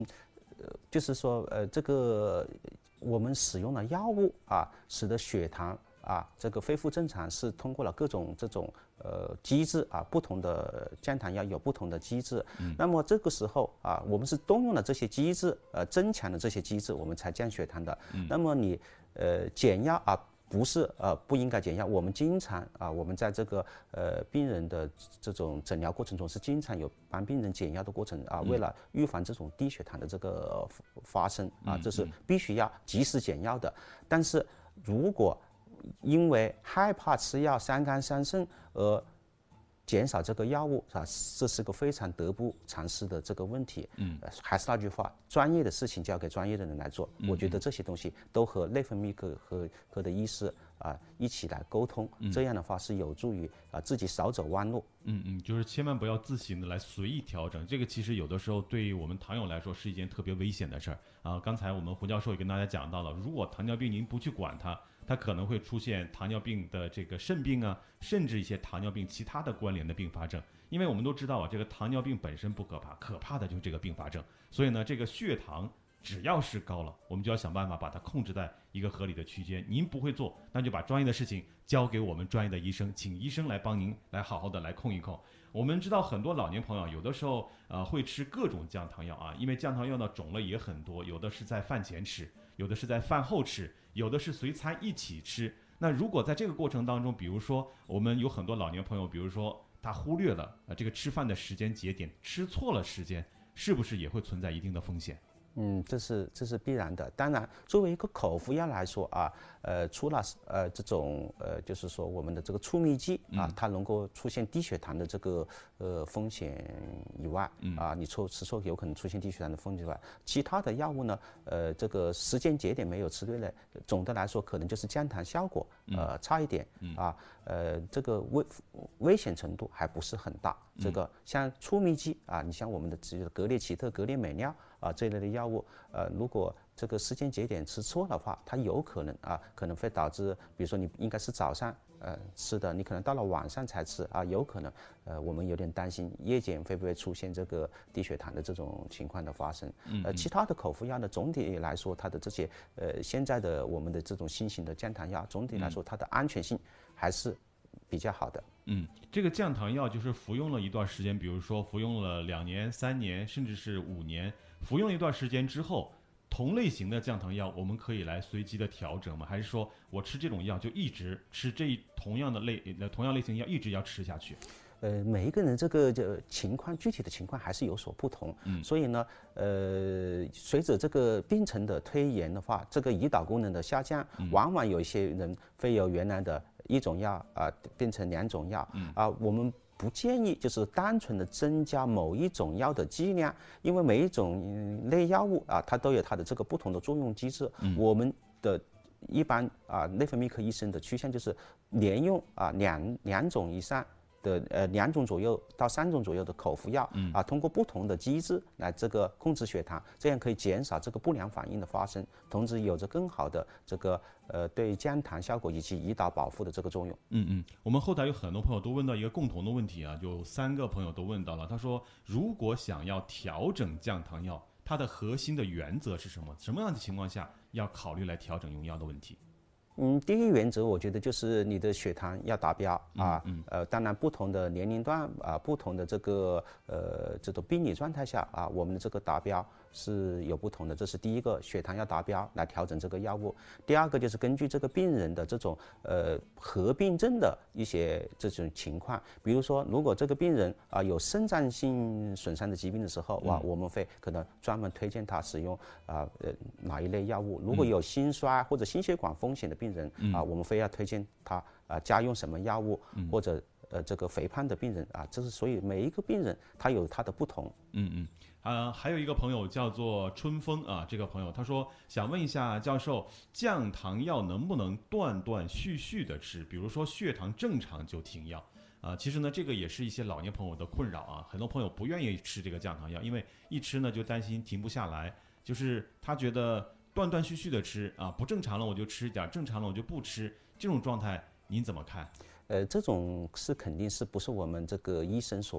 就是说，这个我们使用了药物啊，使得血糖啊这个恢复正常，是通过了各种这种机制啊，不同的降糖药有不同的机制。那么这个时候啊，我们是动用了这些机制，增强了这些机制，我们才降血糖的。那么你减药啊。不是不应该减药。我们经常啊，我们在这个病人的这种诊疗过程中是经常有帮病人减药的过程啊，为了预防这种低血糖的这个发生啊，这是必须要及时减药的。但是如果因为害怕吃药伤肝伤肾而减少这个药物啊，这是个非常得不偿失的这个问题。还是那句话，专业的事情交给专业的人来做。我觉得这些东西都和内分泌科的医师啊一起来沟通，这样的话是有助于自己少走弯路。 就是千万不要自行的来随意调整，这个其实有的时候对于我们糖友来说是一件特别危险的事儿啊。刚才我们胡教授也跟大家讲到了，如果糖尿病您不去管它可能会出现糖尿病的这个肾病啊，甚至一些糖尿病其他的关联的并发症。因为我们都知道啊，这个糖尿病本身不可怕，可怕的就是这个并发症。所以呢，这个血糖只要是高了，我们就要想办法把它控制在一个合理的区间。您不会做，那就把专业的事情交给我们专业的医生，请医生来帮您来好好的来控一控。我们知道很多老年朋友有的时候会吃各种降糖药啊，因为降糖药呢种类也很多，有的是在饭前吃，有的是在饭后吃，有的是随餐一起吃。那如果在这个过程当中，比如说我们有很多老年朋友，比如说他忽略了这个吃饭的时间节点，吃错了时间，是不是也会存在一定的风险？ 这是必然的。当然，作为一个口服药来说啊，除了这种就是说我们的这个促泌剂啊，它能够出现低血糖的这个风险以外，啊，你吃错有可能出现低血糖的风险以外，其他的药物呢，这个时间节点没有吃对了，总的来说可能就是降糖效果差一点啊，这个危险程度还不是很大。这个像促泌剂啊，你像我们的格列齐特、格列美脲啊这一类的药物，如果这个时间节点吃错的话，它有可能可能会导致，比如说你应该是早上吃的，你可能到了晚上才吃啊，有可能我们有点担心夜间会不会出现这个低血糖的这种情况的发生。其他的口服药呢，总体来说它的这些现在的我们的这种新型的降糖药，总体来说它的安全性还是比较好的。 这个降糖药就是服用了一段时间，比如说服用了2年、3年，甚至是5年，服用了一段时间之后，同类型的降糖药我们可以来随机的调整吗？还是说我吃这种药就一直吃同样类型药一直要吃下去？ 每一个人这个具体的情况还是有所不同，所以呢，随着这个病程的推延的话，这个胰岛功能的下降，往往有一些人会由原来的一种药变成2种药我们不建议就是单纯的增加某一种药的剂量，因为每一种类药物它都有它的这个不同的作用机制。我们的一般内分泌科医生的趋向就是连用两种以上的2种左右到3种左右的口服药通过不同的机制来这个控制血糖，这样可以减少这个不良反应的发生，同时有着更好的这个对降糖效果以及胰岛保护的这个作用。 我们后台有很多朋友都问到一个共同的问题啊，有3个朋友都问到了，他说如果想要调整降糖药，它的核心的原则是什么？什么样的情况下要考虑来调整用药的问题？ 第一原则我觉得就是你的血糖要达标当然不同的年龄段不同的这个这种病理状态下我们的这个达标是有不同的，这是第一个，血糖要达标来调整这个药物。第二个就是根据这个病人的这种合并症的一些这种情况，比如说如果这个病人有肾脏性损伤的疾病的时候我们会可能专门推荐他使用哪一类药物。如果有心衰或者心血管风险的病人我们非要推荐他加用什么药物，或者这个肥胖的病人这是所以每一个病人他有他的不同。 还有一个朋友叫做春风这个朋友他说想问一下教授，降糖药能不能断断续续的吃？比如说血糖正常就停药其实呢，这个也是一些老年朋友的困扰很多朋友不愿意吃这个降糖药，因为一吃呢就担心停不下来，就是他觉得断断续续的吃不正常了我就吃一点，正常了我就不吃，这种状态您怎么看？ 这种是肯定是不是我们这个医生所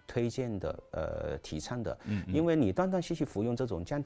推荐的、提倡的，因为你断断续续服用这种降